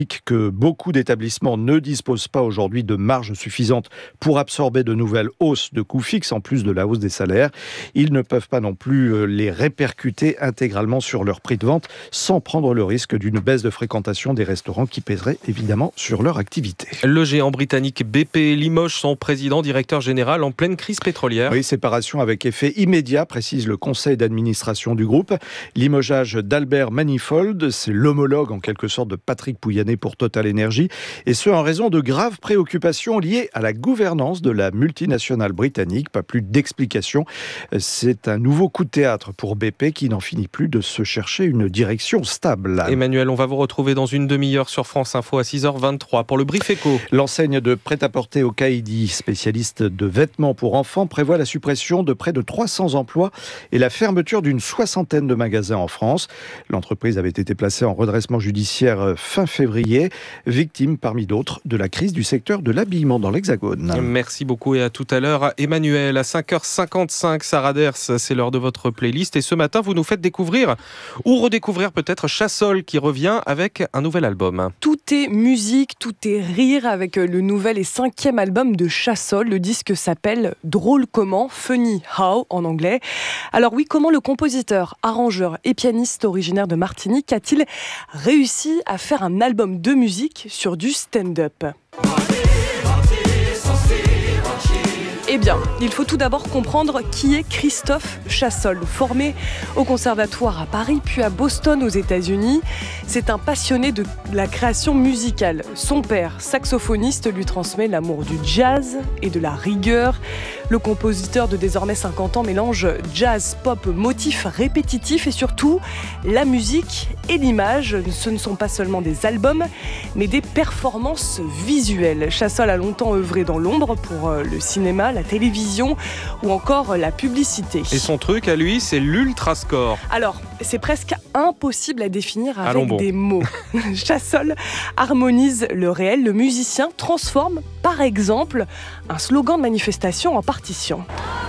que beaucoup d'établissements ne disposent pas aujourd'hui de marge suffisante pour absorber de nouvelles hausses de coûts fixes en plus de la hausse des salaires. Ils ne peuvent pas non plus les répercuter intégralement sur leur prix de vente sans prendre le risque d'une baisse de fréquentation des restaurants qui pèserait évidemment sur leur activité. Le géant britannique BP limoge son président directeur général en pleine crise pétrolière. Oui, séparation avec effet immédiat, précise le conseil d'administration du groupe. Limogeage d'Albert Manifold, c'est l'homologue en quelque sorte de Patrick Pouyanné pour Total Energy, et ce en raison de graves préoccupations liées à la gouvernance de la multinationale britannique. Pas plus d'explications. C'est un nouveau coup de théâtre pour BP qui n'en finit plus de se chercher une direction stable. Emmanuel, on va vous retrouver dans une demi-heure sur France Info à 6h23 pour le Brief Éco. L'enseigne de prêt-à-porter au Kaidi, spécialiste de vêtements pour enfants, prévoit la suppression de près de 300 emplois et la fermeture d'une 60aine de magasins en France. L'entreprise avait été placée en redressement judiciaire fin février, victime parmi d'autres de la crise du secteur de l'habillement dans l'Hexagone. Merci beaucoup et à tout à l'heure. Emmanuel, à 5h55, Sarah Ders, c'est l'heure de votre playlist. Et ce matin, vous nous faites découvrir ou redécouvrir peut-être Chassol qui revient avec un nouvel album. Tout est musique, tout est rire avec le nouvel et 5e album de Chassol. Le disque s'appelle Drôle comment, Funny How en anglais. Alors oui, comment le compositeur, arrangeur et pianiste originaire de Martinique a-t-il réussi à faire un album de musique sur du stand-up ? Eh bien, il faut tout d'abord comprendre qui est Christophe Chassol. Formé au conservatoire à Paris, puis à Boston aux États-Unis, c'est un passionné de la création musicale. Son père, saxophoniste, lui transmet l'amour du jazz et de la rigueur. Le compositeur de désormais 50 ans mélange jazz, pop, motifs répétitifs et surtout la musique et l'image. Ce ne sont pas seulement des albums, mais des performances visuelles. Chassol a longtemps œuvré dans l'ombre pour le cinéma, la télévision ou encore la publicité. Et son truc à lui, c'est l'ultrascore. Alors, c'est presque impossible à définir avec des mots. Chassol harmonise le réel, le musicien transforme par exemple un slogan de manifestation en partition.